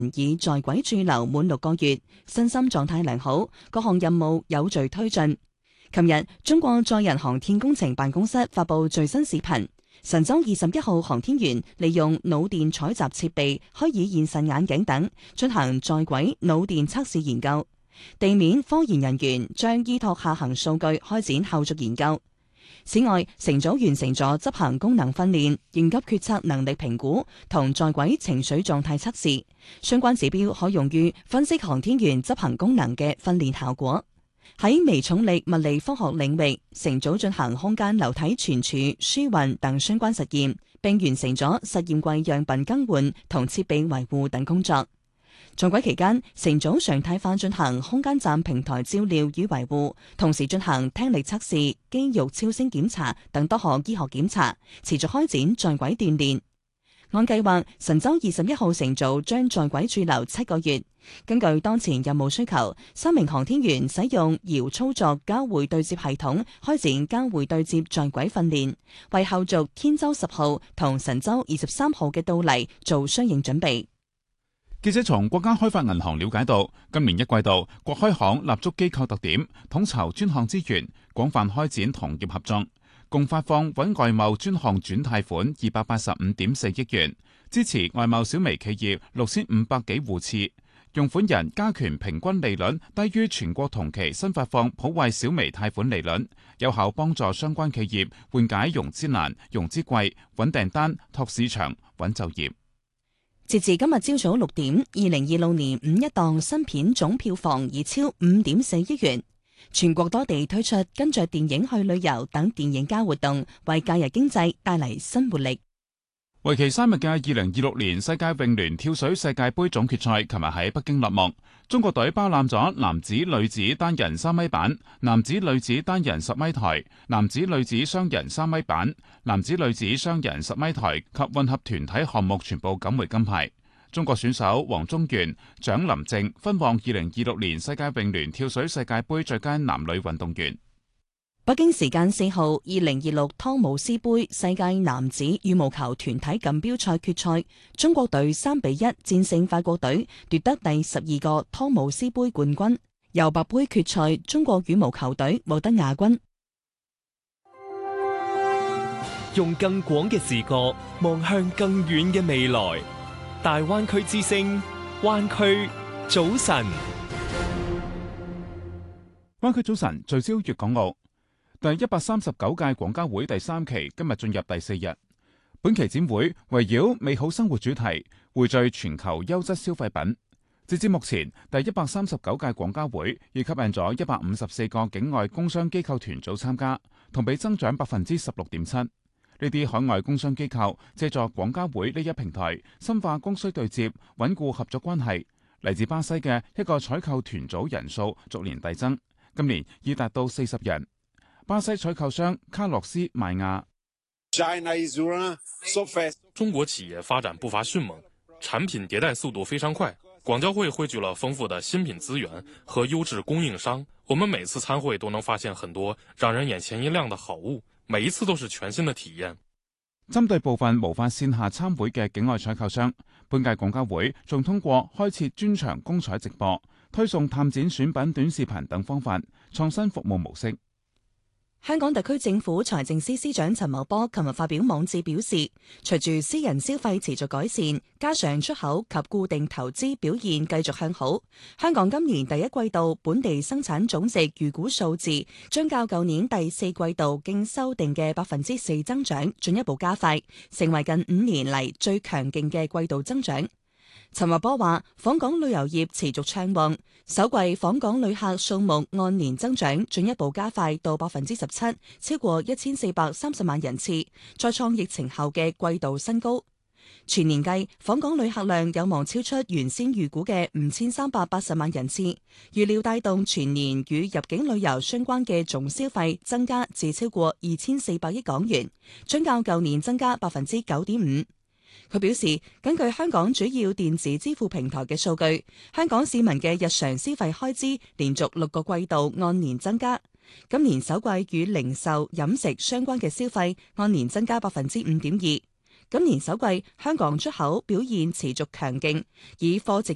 已在軌駐留滿6個月，身心狀態良好，各項任務有序推進。琴日，中國載人航天工程辦公室發布最新視頻，神舟21號航天員利用腦電採集設備、虛擬現實眼鏡等進行在軌腦電測試研究。地面科研人員將依託下行數據開展後續研究。此外，乘組完成咗執行功能訓練、應急決策能力評估同在軌情緒狀態測試，相關指標可用於分析航天員執行功能嘅訓練效果。喺微重力物理科學領域，乘組進行空間流體存儲、輸運等相關實驗，並完成咗實驗櫃樣品更換同設備維護等工作。在軌期間，乘組常態化進行空間站平台照料與維護，同時進行聽力測試、肌肉超聲檢查等多項醫學檢查，持續開展在軌鍛煉。按計劃，神舟21號乘組將在軌駐留7個月。根據當前任務需求，3名航天員使用遙操作交會對接系統開展交會對接在軌訓練，為後續天舟10號同神舟23號嘅到嚟做相應準備。 記者從國家開發銀行了解到，今年1季度，國開行立足機構特點，統籌專項資源，廣泛開展同業合作，共發放穩外貿專項轉貸款285.4億元，支持外貿小微企業6500幾戶次，用款人加權平均利率低於全國同期新發放普惠小微貸款利率，有效幫助相關企業緩解融資難、融資貴、穩訂單、拓市場、穩就業。 截至今日朝早6點，2026年五一檔新片總票房已超5.4億元。全國多地推出跟着電影去旅遊等電影加活動，為假日經濟帶嚟新活力。 為期3日嘅2026年世界泳聯跳水世界盃總決賽，琴日喺北京落幕。中國隊包攬咗男子、女子單人3米板、男子、女子單人10米台、男子、女子雙人3米板、男子、女子雙人10米台及混合團體項目全部錦回金牌。中國選手王宗源、蔣林靜分獲2026年世界泳聯跳水世界盃最佳男女運動員。 北京時間4號，2026湯姆斯杯世界男子羽毛球團體錦標賽決賽，中國隊3-1戰勝法國隊，奪得第12個湯姆斯杯冠軍。尤伯杯決賽，中國羽毛球隊獲得亞軍。 用更廣嘅視角望向更遠嘅未來，大灣區之聲，灣區早晨。 灣區早晨聚焦粵港澳。第139屆廣交會第3期今日進入第4日。本期展會圍繞美好生活主題，匯聚全球優質消費品。截至目前，第139屆廣交會已吸引咗154個境外工商機構團組參加，同比增長16.7%。呢啲海外工商機構借助廣交會呢一平台，深化供需對接，穩固合作關係。嚟自巴西嘅一個採購團組人數逐年遞增，今年已達到40人。巴西採購商卡洛斯邁亞， 中國企業發展步伐迅猛，產品迭代速度非常快。廣交會匯聚了豐富的新品資源和優質供應商，我們每次參會都能發現很多讓人眼前一亮的好物，每一次都是全新的體驗。 針對部分無法線下參會嘅境外採購商，本屆廣交會仲通過開設專場公採直播、推送探展選品短視頻等方法，創新服務模式。 香港特區政府財政司司長陳茂波琴日發表網誌表示，隨住私人消費持續改善，加上出口及固定投資表現繼續向好，香港今年第一季度本地生產總值預估數字將較舊年第4季度經修訂嘅4%增長進一步加快，成為近5年嚟最強勁嘅季度增長。陳茂波話，訪港旅遊業持續暢旺，首季訪港旅客數目按年增長進一步加快到17%，超過1430萬人次，再創疫情後嘅季度新高。全年計，訪港旅客量有望超出原先預估嘅5380萬人次，預料帶動全年與入境旅遊相關嘅總消費增加至超過2400億港元，將較舊年增加9.5%。佢表示，根據香港主要電子支付平台嘅數據，香港市民嘅日常消費開支連續6個季度按年增加。今年首季與零售、飲食相關嘅消費按年增加5.2%。今年首季香港出口表現持續強勁，以貨值